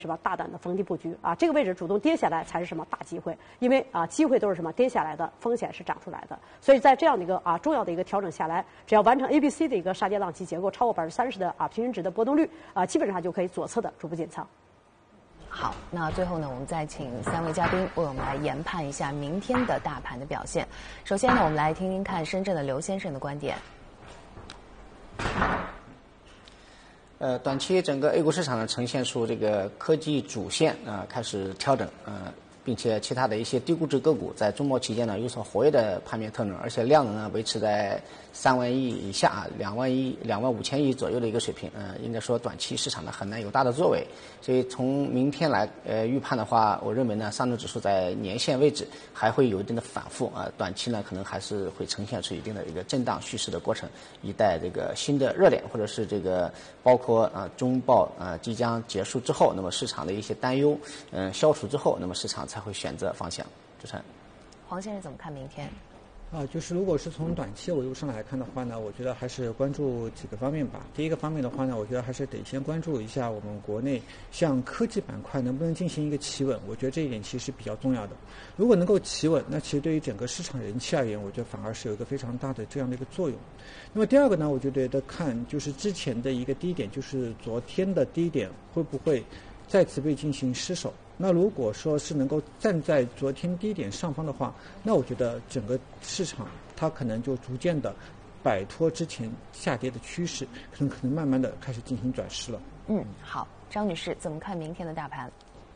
是吧？大胆的逢低布局啊，这个位置主动跌下来才是什么大机会？因为啊，机会都是什么跌下来的，风险是涨出来的。所以在这样的一个重要的一个调整下来，只要完成 A、B、C 的一个杀跌浪级结构超过30%的平均值的波动率基本上就可以左侧的逐步减仓。 好，那最后呢，我们再请3位嘉宾为我们来研判一下明天的大盘的表现。首先呢，我们来听听看深圳的刘先生的观点。 短期整个 A 股市场呢呈现出这个科技主线开始调整，并且其他的一些低估值个股在周末期间呢有所活跃的盘面特征，而且量能呢维持在3万亿以下，2万亿、2万5千亿左右的一个水平，应该说短期市场呢很难有大的作为。所以从明天来预判的话，我认为呢上证指数在年线位置还会有一定的反复短期呢可能还是会呈现出一定的一个震荡蓄势的过程，以待这个新的热点或者是这个包括中报即将结束之后，那么市场的一些担忧消除之后，那么市场才会选择方向。主持人， 黄先生怎么看明天？ 就是如果是从短期维度上来看的话呢，我觉得还是关注几个方面吧。第一个方面的话呢，我觉得还是得先关注一下我们国内像科技板块能不能进行一个企稳，我觉得这一点其实是比较重要的。如果能够企稳，那其实对于整个市场人气而言，我觉得反而是有一个非常大的这样的一个作用。那么第二个呢，我觉得看就是之前的一个低点，就是昨天的低点会不会再次被进行失守。那如果说是能够站在昨天低点上方的话，那我觉得整个市场它可能就逐渐的摆脱之前下跌的趋势，可能慢慢的开始进行转势了。 好，张女士怎么看明天的大盘？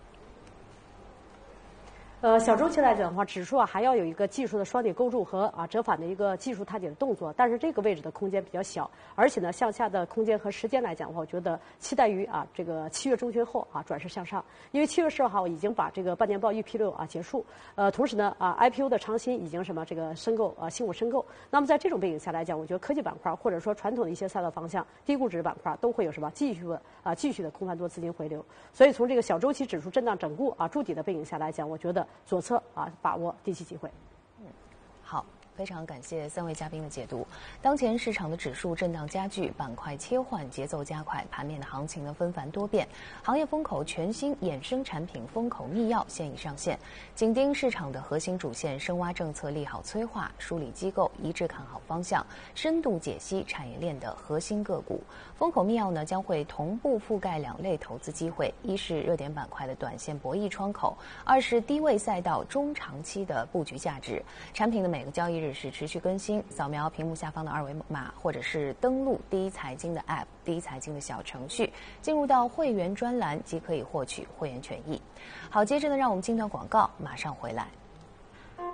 小周期来讲的话，指数还要有一个技术的双底勾住和折返的一个技术探底的动作，但是这个位置的空间比较小，而且呢向下的空间和时间来讲的话，我觉得期待于这个7月中旬后转势向上，因为7月10号已经把这个半年报预批六结束，同时呢IPO 的长新已经什么这个申购新股申购，那么在这种背景下来讲，我觉得科技板块或者说传统的一些赛道方向、低估值板块都会有什么继续的空泛多资金回流，所以从这个小周期指数震荡整固筑底的背景下来讲，我觉得左侧把握低吸机会。 好，非常感谢3位嘉宾的解读。当前市场的指数震荡加剧，板块切换节奏加快，盘面的行情纷繁多变。行业风口全新衍生产品风口密钥现已上线，紧盯市场的核心主线，深挖政策利好催化，梳理机构一致看好方向，深度解析产业链的核心个股。风口密钥呢将会同步覆盖2类投资机会：一是热点板块的短线博弈窗口，二是低位赛道中长期的布局价值。产品的每个交易日是持续更新，扫描屏幕下方的2维码，或者是登录第一财经的 App、第一财经的小程序，进入到会员专栏即可以获取会员权益。好，接着呢，让我们进段广告，马上回来。